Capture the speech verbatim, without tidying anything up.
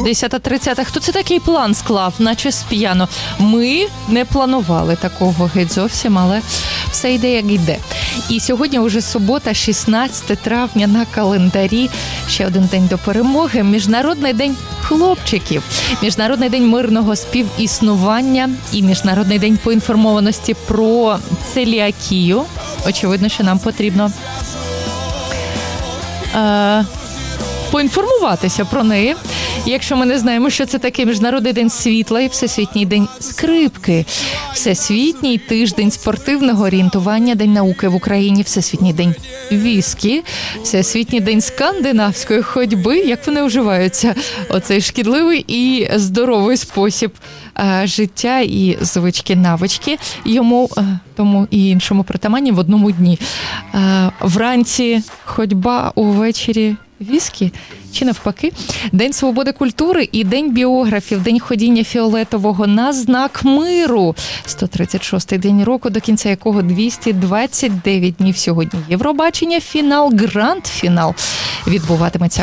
десята тридцята. Хто це такий план склав, наче сп'яно? Ми не планували такого геть зовсім, але все йде як йде. І сьогодні вже субота, шістнадцяте травня на календарі. Ще один день до перемоги. Міжнародний день хлопчиків. Міжнародний день мирного співіснування і Міжнародний день поінформованості про целіакію. Очевидно, що нам потрібно е, поінформуватися про неї. Якщо ми не знаємо, що це таке Міжнародний день світла і Всесвітній день скрипки, Всесвітній тиждень спортивного орієнтування, День науки в Україні, Всесвітній день віскі, Всесвітній день скандинавської ходьби, як вони вживаються, оцей шкідливий і здоровий спосіб а, життя і звички-навички, йому, а, тому і іншому притаманні в одному дні. А, вранці ходьба, увечері віскі, чи навпаки. День свободи культури і День біографів, День ходіння фіолетового на знак миру. сто тридцять шостий день року, до кінця якого двісті двадцять дев'ять днів сьогодні. Євробачення, фінал, гранд-фінал відбуватиметься